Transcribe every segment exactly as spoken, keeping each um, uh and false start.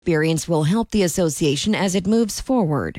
Experience will help the association as it moves forward.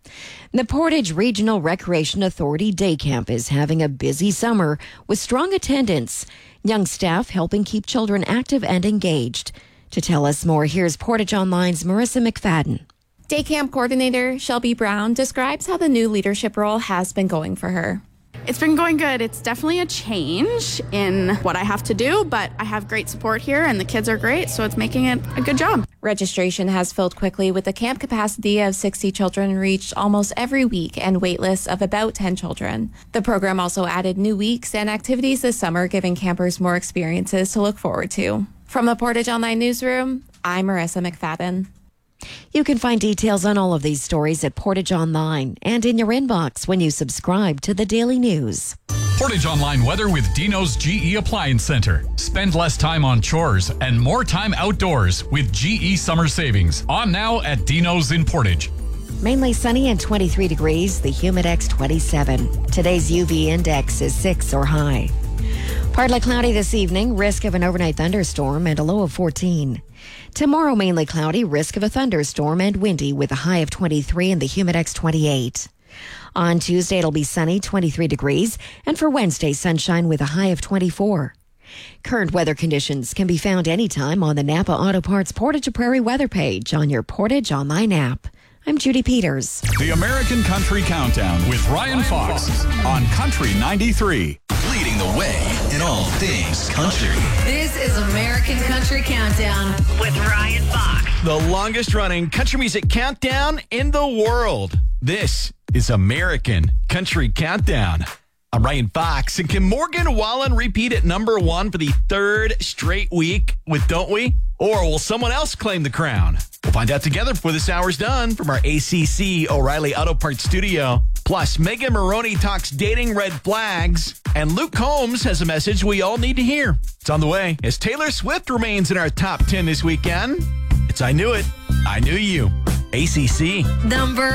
The Portage Regional Recreation Authority Day Camp is having a busy summer with strong attendance. Young staff helping keep children active and engaged. To tell us more, here's Portage Online's Marissa McFadden. Day Camp Coordinator Shelby Brown describes how the new leadership role has been going for her. It's been going good. It's definitely a change in what I have to do, but I have great support here and the kids are great, so it's making it a good job. Registration has filled quickly with a camp capacity of sixty children reached almost every week and wait lists of about ten children. The program also added new weeks and activities this summer, giving campers more experiences to look forward to. From the Portage Online Newsroom, I'm Marissa McFadden. You can find details on all of these stories at Portage Online and in your inbox when you subscribe to the Daily News. Portage Online weather with Dino's G E Appliance Center. Spend less time on chores and more time outdoors with G E Summer Savings. On now at Dino's in Portage. Mainly sunny and twenty-three degrees, the Humidex twenty-seven. Today's U V index is six or high. Partly cloudy this evening, risk of an overnight thunderstorm and a low of fourteen. Tomorrow, mainly cloudy, risk of a thunderstorm and windy with a high of twenty-three and the Humidex twenty-eight. On Tuesday, it'll be sunny, twenty-three degrees, and for Wednesday, sunshine with a high of twenty-four. Current weather conditions can be found anytime on the Napa Auto Parts Portage Prairie weather page on your Portage Online app. I'm Judy Peters. The American Country Countdown with Ryan, Ryan Fox, Fox on Country ninety-three. Leading the way in all things country. This is American Country Countdown with Ryan Fox. The longest running country music countdown in the world. This is American Country Countdown. I'm Ryan Fox. And can Morgan Wallen repeat at number one for the third straight week with Don't We? Or will someone else claim the crown? We'll find out together before this hour's done from our A C C O'Reilly Auto Parts studio. Plus, Megan Maroney talks dating red flags, and Luke Combs has a message we all need to hear. It's on the way as Taylor Swift remains in our top ten this weekend. It's I Knew It, I Knew You. A C C. Number